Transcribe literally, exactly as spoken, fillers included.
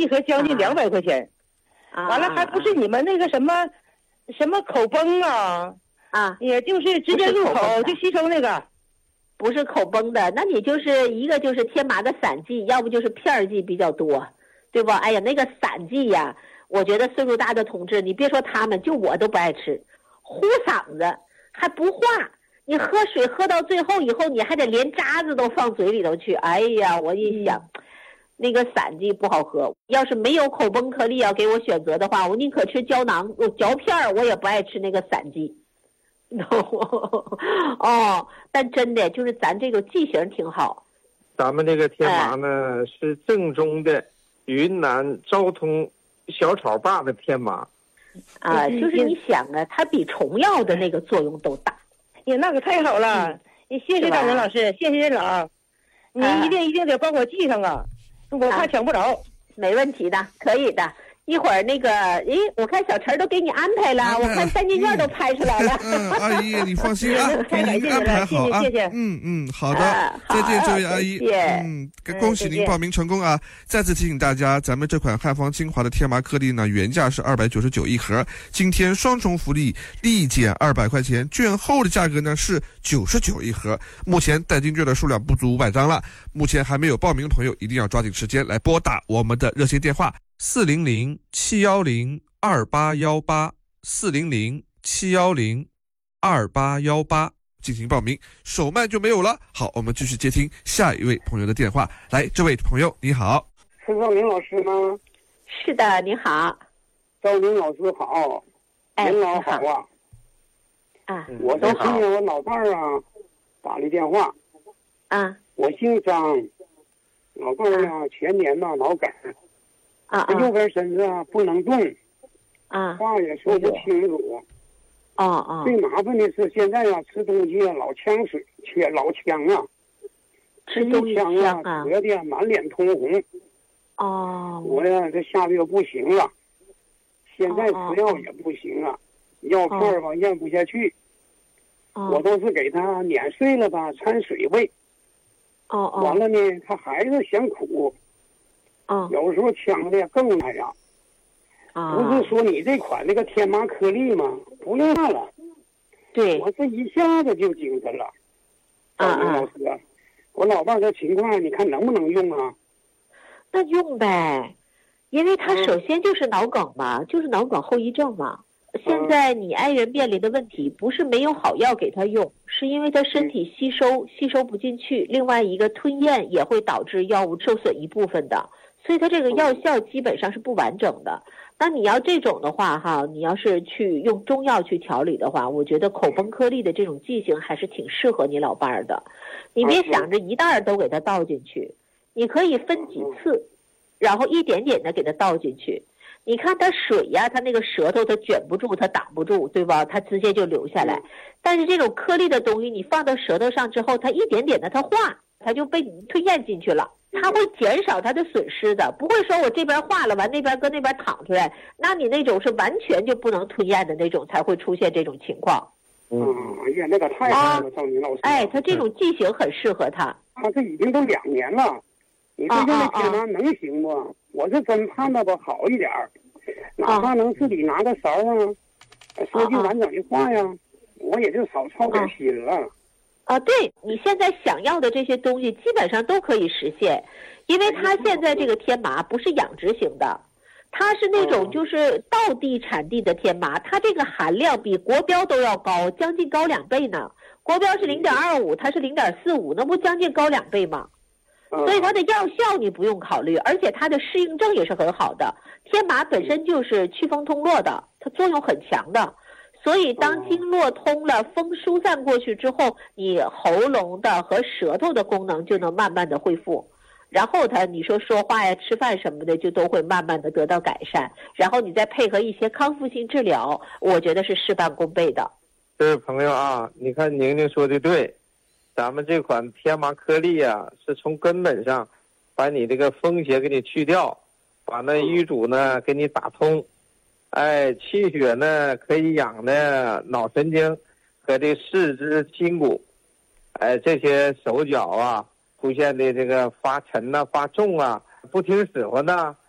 一盒将近两百块钱。 啊、 完了还不是你们那个什么、啊、什么口崩啊啊， 也就是直接入口就吸收那个。 不是口崩的，那你就是一个就是天麻的散剂，要不就是片儿剂比较多，对不？哎呀，那个散剂呀，我觉得岁数大的同志，你别说他们，就我都不爱吃，糊嗓子还不化，你喝水喝到最后以后，你还得连渣子都放嘴里头去。哎呀，我一想，嗯、那个散剂不好喝。要是没有口崩颗粒要给我选择的话，我宁可吃胶囊，我嚼片儿，我也不爱吃那个散剂。哦，但真的就是咱这个剂型挺好。 咱们这个天麻呢、哎、是正宗的云南昭通小草坝的天麻。 啊，就是你想啊，它比虫药的那个作用都大。 呀，那可太好了！嗯、谢谢大人老师，谢谢任老，您一定一定得帮我记上啊，我怕抢不着、啊。 没问题的，可以的。一会儿那个，诶，我看小陈都给你安排了，安排了我看三金卷都拍出来了。 嗯，阿姨你放心啊，给您安排好啊。 谢谢， 嗯嗯，好的， 啊、 再见，这位阿姨。 谢谢嗯，恭喜您报名成功啊！再次提醒大家，咱们这款汉方精华的天麻颗粒呢，原价是二百九十九一盒，今天双重福利，立减二百块钱，券后的价格呢是九十九一盒。目前代金券的数量不足五百张了，目前还没有报名的朋友一定要抓紧时间来拨打我们的热线电话。四零零七幺零二八幺八，四零零七幺零二八幺八进行报名，手慢就没有了。好，我们继续接听下一位朋友的电话。来，这位朋友你好， 是赵明老师吗？ 是的，你好。 赵明老师好，您老好啊。 啊， 我是听见我老伴儿啊打的电话。 啊， 我姓张，老伴儿呢前年呢脑梗。 啊啊！ 右边身子啊不能动， 啊， 话也说不清楚。 哦哦。 最麻烦的是现在啊，吃东西啊老呛水，且老呛啊， 吃东西呛啊，咳的满脸通红。 哦。 我呀，这下月不行了，现在吃药也不行啊，药片儿吧咽不下去。 哦。 我都是给他碾碎了吧，掺水喂。 哦哦。 完了呢，他还是嫌苦。 哦， 有时候呛的更那样， 啊， 不是说你这款那个天麻颗粒吗？不用看了， 对， 我这一下子就精神了。 啊啊，老师，我老伴这情况，你看能不能用啊？ 那用呗，因为他首先就是脑梗嘛，嗯、就是脑梗后遗症嘛。现在你爱人面临的问题不是没有好药给他用，是因为他身体吸收、嗯、吸收不进去，另外一个吞咽也会导致药物受损一部分的，所以他这个药效基本上是不完整的。那你要这种的话哈，你要是去用中药去调理的话，我觉得口崩颗粒的这种剂型还是挺适合你老伴儿的。你别想着一袋都给他倒进去，你可以分几次，然后一点点的给他倒进去。你看它水呀，它那个舌头它卷不住，它挡不住，对吧？它直接就流下来。但是这种颗粒的东西，你放到舌头上之后，它一点点的它化，它就被你吞咽进去了，它会减少它的损失的，不会说我这边化了完那边搁那边淌出来，那你那种是完全就不能吞咽的那种才会出现这种情况。 嗯，哎呀，那个太好了，赵明老师。 哎，他这种剂型很适合他。 他这已经都两年了，你说这个天麻能行不？我是真盼着吧好一点儿。哪怕能自己拿个勺啊，说句完整的话呀，我也就少操点心了。 啊，对，你现在想要的这些东西基本上都可以实现，因为它现在这个天麻不是养殖型的，它是那种就是道地产地的天麻，它这个含量比国标都要高，将近高两倍呢。国标是零点二五，它是零点四五，那不将近高两倍吗？所以它的药效你不用考虑，而且它的适应症也是很好的。天麻本身就是祛风通络的，它作用很强的，所以当经络通了，风疏散过去之后，你喉咙的和舌头的功能就能慢慢的恢复，然后它你说说话呀、吃饭什么的就都会慢慢的得到改善，然后你再配合一些康复性治疗，我觉得是事半功倍的。 这位朋友啊，你看宁宁说的对。咱们这款天麻颗粒啊，是从根本上把你这个风邪给你去掉，把那瘀阻呢给你打通，哎，气血呢可以养的脑神经和这四肢筋骨，哎，这些手脚啊出现的这个发沉呐、啊、发重啊、不听使唤呐，